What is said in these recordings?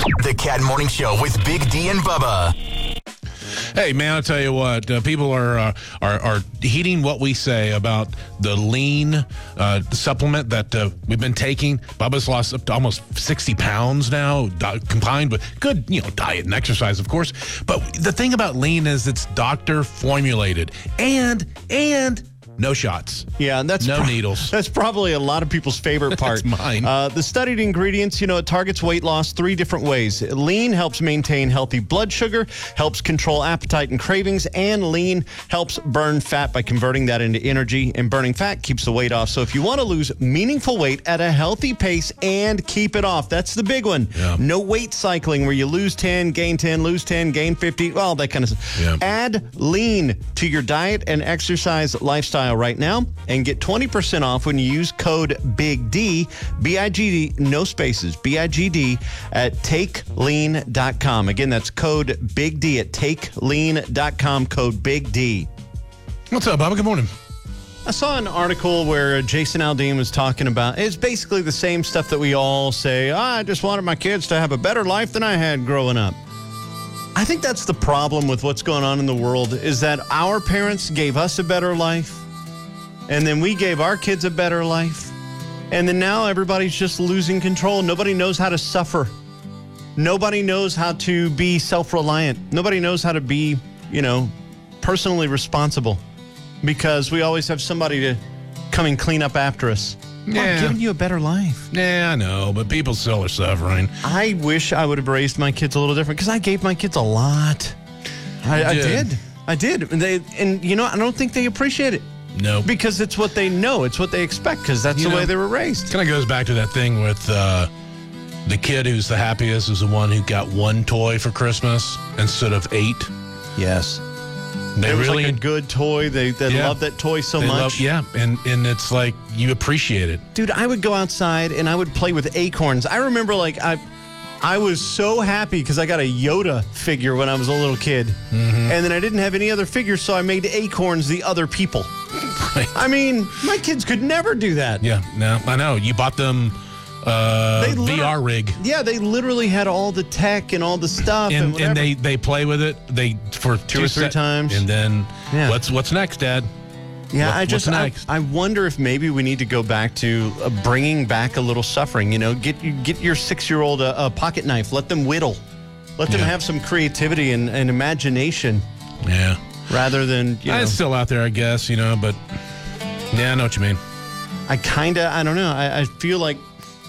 The Cat Morning Show with Big D and Bubba. Hey, man, I'll tell you what. People are heeding what we say about the lean supplement that we've been taking. Bubba's lost up to almost 60 pounds now, combined with good, diet and exercise, of course. But the thing about lean is it's doctor formulated and no shots. Yeah, and that's no needles. That's probably a lot of people's favorite part. That's mine. The studied ingredients, it targets weight loss 3 different ways. Lean helps maintain healthy blood sugar, helps control appetite and cravings, and lean helps burn fat by converting that into energy, and burning fat keeps the weight off. So if you want to lose meaningful weight at a healthy pace and keep it off, that's the big one. Yeah. No weight cycling where you lose 10, gain 10, lose 10, gain 50, all that kind of stuff. Yeah. Add lean to your diet and exercise lifestyle right now and get 20% off when you use code BIGD, B-I-G-D, no spaces, B-I-G-D at takelean.com. Again, that's code BIGD at takelean.com, code BIGD. What's up, Bubba? Good morning. I saw an article where Jason Aldean was talking about, it's basically the same stuff that we all say, I just wanted my kids to have a better life than I had growing up. I think that's the problem with what's going on in the world, is that our parents gave us a better life, and then we gave our kids a better life. And then now everybody's just losing control. Nobody knows how to suffer. Nobody knows how to be self-reliant. Nobody knows how to be, personally responsible, because we always have somebody to come and clean up after us. Yeah. I'm giving you a better life. Yeah, I know, but people still are suffering. I wish I would have raised my kids a little different, because I gave my kids a lot. I did. I don't think they appreciate it. No. Because it's what they know. It's what they expect, because that's the way they were raised. It kind of goes back to that thing with the kid who's the happiest is the one who got 1 toy for Christmas instead of 8. Yes. They it was really like a good toy. They love that toy so much. And it's like you appreciate it. Dude, I would go outside and I would play with acorns. I remember I was so happy because I got a Yoda figure when I was a little kid. Mm-hmm. And then I didn't have any other figures, so I made acorns the other people. Right. I mean, my kids could never do that. Yeah, no, I know. You bought them VR rig. Yeah, they literally had all the tech and all the stuff. And they play with it for 2 or 3 times. And then what's next, Dad? Yeah, what's next? I wonder if maybe we need to go back to bringing back a little suffering. Get your 6-year-old a pocket knife. Let them whittle. Let them have some creativity and imagination. Yeah. Rather than, It's still out there, I guess, but yeah, I know what you mean. I don't know. I feel like,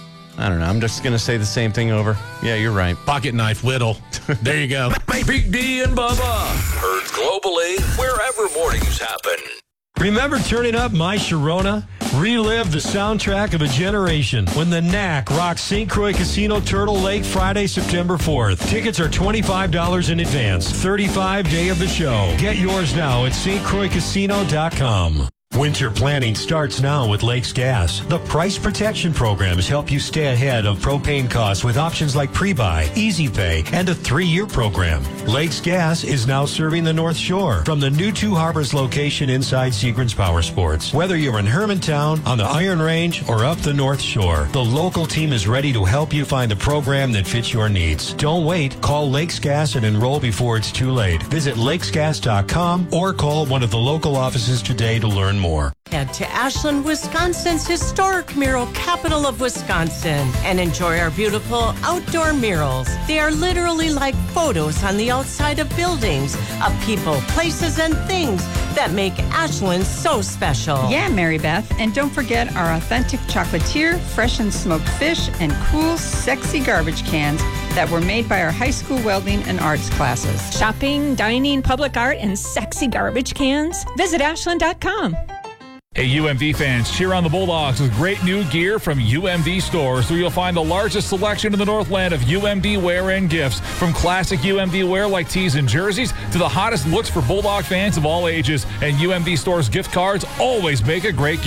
I don't know. I'm just going to say the same thing over. Yeah, you're right. Pocket knife, whittle. There you go. Big D and Bubba. Heard globally, wherever mornings happen. Remember turning up My Sharona? Relive the soundtrack of a generation when the Knack rocks St. Croix Casino Turtle Lake Friday, September 4th. Tickets are $25 in advance. 35 day of the show. Get yours now at stcroixcasino.com. Winter planning starts now with Lakes Gas. The price protection programs help you stay ahead of propane costs with options like pre-buy, easy pay, and a 3-year program. Lakes Gas is now serving the North Shore from the new 2 Harbors location inside Seagrams Power Sports. Whether you're in Hermantown, on the Iron Range, or up the North Shore, the local team is ready to help you find a program that fits your needs. Don't wait. Call Lakes Gas and enroll before it's too late. Visit lakesgas.com or call one of the local offices today to learn more. Head to Ashland, Wisconsin's historic mural capital of Wisconsin and enjoy our beautiful outdoor murals. They are literally like photos on the outside of buildings, of people, places, and things that make Ashland so special. Yeah, Mary Beth. And don't forget our authentic chocolatier, fresh and smoked fish, and cool, sexy garbage cans that were made by our high school welding and arts classes. Shopping, dining, public art, and sexy garbage cans? Visit Ashland.com. Hey, UMD fans, cheer on the Bulldogs with great new gear from UMD stores, where you'll find the largest selection in the Northland of UMD wear and gifts. From classic UMD wear like tees and jerseys to the hottest looks for Bulldog fans of all ages. And UMD stores gift cards always make a great gift.